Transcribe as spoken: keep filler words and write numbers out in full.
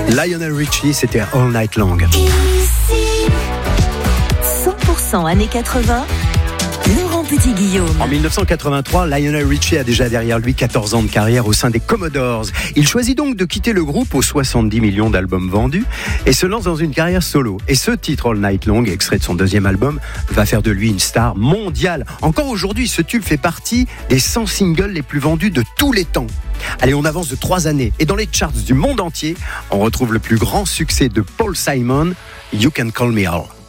Lionel Richie, c'était All Night Long. cent pour cent années quatre-vingts, Laurent Petit-Guillaume. En dix-neuf cent quatre-vingt-trois, Lionel Richie a déjà derrière lui quatorze ans de carrière au sein des Commodores. Il choisit donc de quitter le groupe aux soixante-dix millions d'albums vendus et se lance dans une carrière solo. Et ce titre, All Night Long, extrait de son deuxième album, va faire de lui une star mondiale. Encore aujourd'hui, ce tube fait partie des cent singles les plus vendus de tous les temps. Allez, on avance de trois années et dans les charts du monde entier, on retrouve le plus grand succès de Paul Simon, You Can Call Me Al.